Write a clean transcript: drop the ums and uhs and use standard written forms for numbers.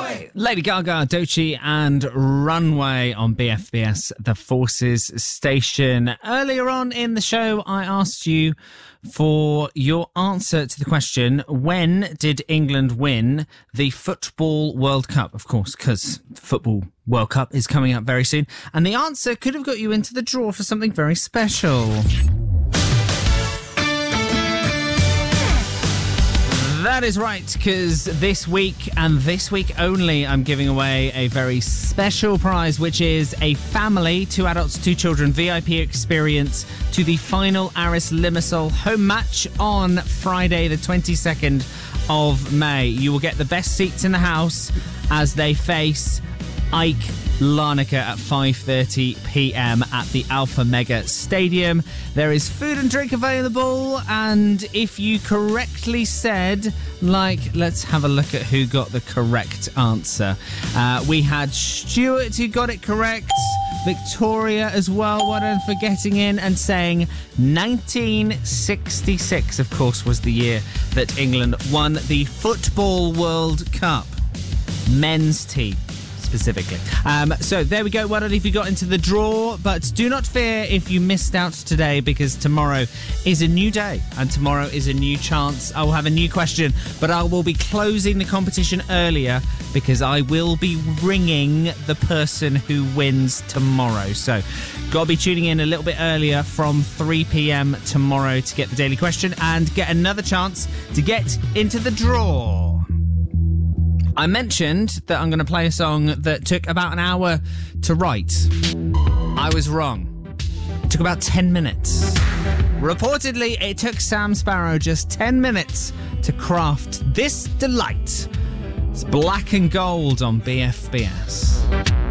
Runway. Lady Gaga, Doechii and Runway on BFBS, the Forces station. Earlier on in the show, I asked you for your answer to the question, when did England win the Football World Cup? Of course, because the Football World Cup is coming up very soon. And the answer could have got you into the draw for something very special. That is right, because this week, and this week only, I'm giving away a very special prize, which is a family, 2 adults, 2 children, VIP experience to the final Aris Limassol home match on Friday, the 22nd of May. You will get the best seats in the house as they face Ike Larnaca at 5:30pm at the Alpha Mega Stadium. There is food and drink available, and if you correctly said, let's have a look at who got the correct answer. We had Stuart who got it correct, Victoria as well, well done for getting in and saying 1966, of course, was the year that England won the Football World Cup. Men's team. Specifically. So there we go. Well done if you got into the draw, but do not fear if you missed out today, because tomorrow is a new day and tomorrow is a new chance. I will have a new question, but I will be closing the competition earlier because I will be ringing the person who wins tomorrow. So got to be tuning in a little bit earlier from 3pm tomorrow to get the daily question and get another chance to get into the draw. I mentioned that I'm going to play a song that took about an hour to write. I was wrong. It took about 10 minutes. Reportedly, it took Sam Sparrow just 10 minutes to craft this delight. It's Black and Gold on BFBS.